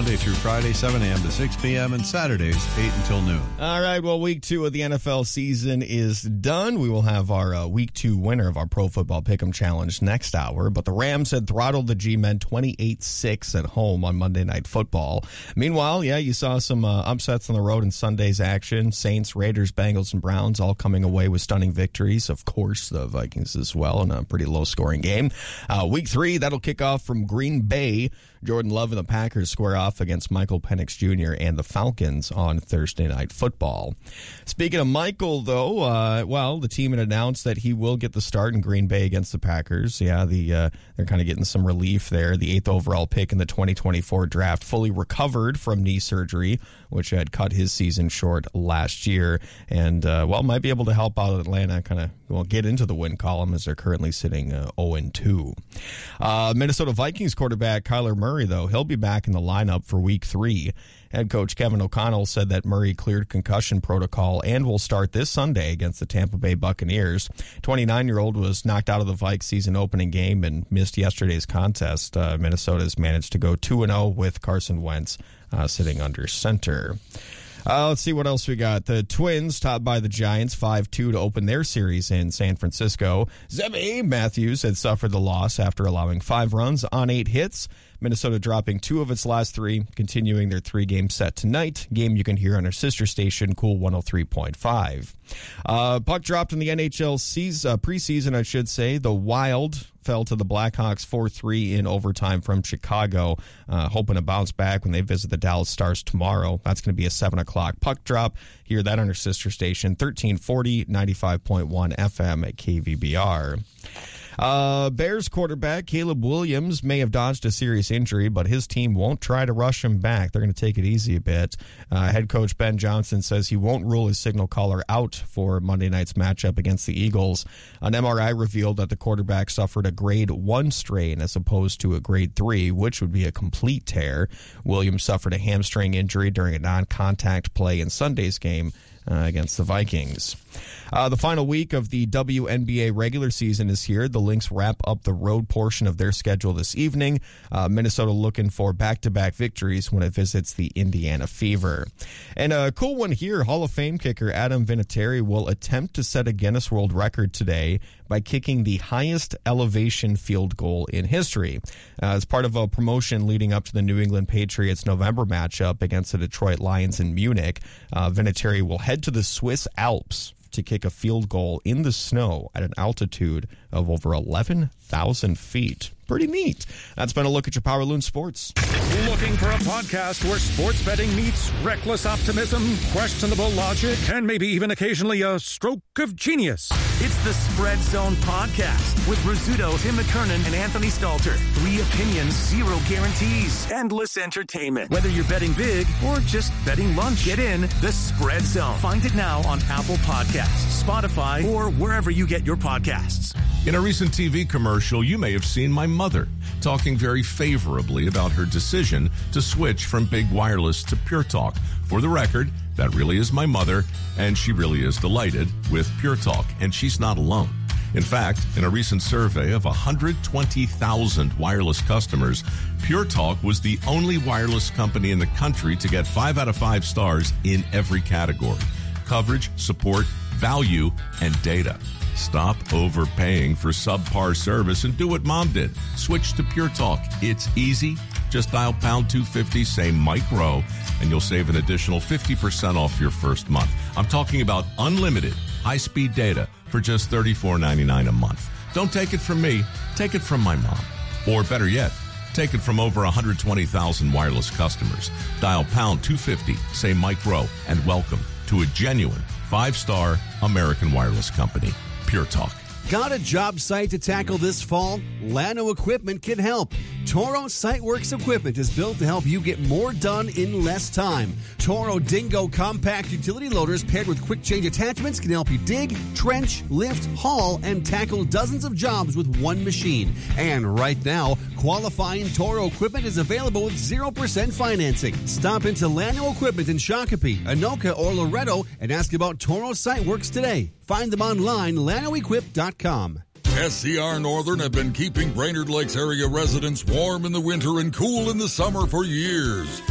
Monday through Friday, 7 a.m. to 6 p.m. and Saturdays, 8 until noon. All right, well, week 2 of the NFL season is done. We will have our week 2 winner of our Pro Football Pick'em Challenge next hour, but the Rams had throttled the G-Men 28-6 at home on Monday Night Football. Meanwhile, you saw some upsets on the road in Sunday's action. Saints, Raiders, Bengals, and Browns all coming away with stunning victories. Of course, the Vikings as well in a pretty low-scoring game. Week 3, that'll kick off from Green Bay. Jordan Love and the Packers square off against Michael Penix Jr. and the Falcons on Thursday Night Football. Speaking of Michael, though, the team had announced that he will get the start in Green Bay against the Packers. They're kind of getting some relief there. The 8th overall pick in the 2024 draft, fully recovered from knee surgery, which had cut his season short last year, and might be able to help out Atlanta get into the win column as they're currently sitting 0-2. Minnesota Vikings quarterback Kyler Murray, though, he'll be back in the lineup for Week 3. Head coach Kevin O'Connell said that Murray cleared concussion protocol and will start this Sunday against the Tampa Bay Buccaneers. 29-year-old was knocked out of the Vikes season opening game and missed yesterday's contest. Minnesota's managed to go 2-0 with Carson Wentz sitting under center. Let's see what else we got. The Twins, topped by the Giants 5-2 to open their series in San Francisco. Zebby Matthews had suffered the loss after allowing 5 runs on 8 hits. Minnesota dropping 2 of its last 3, continuing their 3-game set tonight. Game you can hear on our sister station, Cool 103.5. Puck dropped in the NHL preseason, I should say. The Wild fell to the Blackhawks 4-3 in overtime from Chicago, hoping to bounce back when they visit the Dallas Stars tomorrow. That's going to be a 7 o'clock puck drop. Hear that on our sister station, 1340, 95.1 FM at KVBR. Bears quarterback Caleb Williams may have dodged a serious injury, but his team won't try to rush him back. They're going to take it easy a bit. Head coach Ben Johnson says he won't rule his signal caller out for Monday night's matchup against the Eagles. An MRI revealed that the quarterback suffered a grade 1 strain as opposed to a grade 3, which would be a complete tear. Williams suffered a hamstring injury during a non-contact play in Sunday's game against the Vikings. The final week of the WNBA regular season is here. The Lynx wrap up the road portion of their schedule this evening. Minnesota looking for back-to-back victories when it visits the Indiana Fever. And a cool one here, Hall of Fame kicker Adam Vinatieri will attempt to set a Guinness World Record today by kicking the highest elevation field goal in history. As part of a promotion leading up to the New England Patriots November matchup against the Detroit Lions in Munich, Vinatieri will head to the Swiss Alps to kick a field goal in the snow at an altitude of over 11,000 feet. Pretty neat. That's been a look at your Power Loon Sports. Looking for a podcast where sports betting meets reckless optimism, questionable logic, and maybe even occasionally a stroke of genius? It's the Spread Zone Podcast with Rizzuto, Tim McKernan, and Anthony Stalter. 3 opinions, 0 guarantees. Endless entertainment. Whether you're betting big or just betting lunch, get in the Spread Zone. Find it now on Apple Podcasts, Spotify, or wherever you get your podcasts. In a recent TV commercial, you may have seen my mother talking very favorably about her decision to switch from big wireless to Pure Talk. For the record, that really is my mother, and she really is delighted with Pure Talk, and she's not alone. In fact, in a recent survey of 120,000 wireless customers, Pure Talk was the only wireless company in the country to get 5 out of 5 stars in every category: coverage, support, value, and data. Stop overpaying for subpar service and do what Mom did. Switch to Pure Talk. It's easy. Just dial pound 250, say Mike Rowe, and you'll save an additional 50% off your first month. I'm talking about unlimited high-speed data for just $34.99 a month. Don't take it from me. Take it from my mom. Or better yet, take it from over 120,000 wireless customers. Dial pound 250, say Mike Rowe, and welcome to a genuine 5-star American wireless company. Pure Talk. Got a job site to tackle this fall? Llano Equipment can help. Toro SiteWorks equipment is built to help you get more done in less time. Toro Dingo compact utility loaders paired with quick change attachments can help you dig, trench, lift, haul, and tackle dozens of jobs with one machine. And right now, qualifying Toro equipment is available with 0% financing. Stop into Llano Equipment in Shakopee, Anoka, or Loretto and ask about Toro SiteWorks today. Find them online, LanoEquip.com. SCR Northern have been keeping Brainerd Lakes area residents warm in the winter and cool in the summer for years.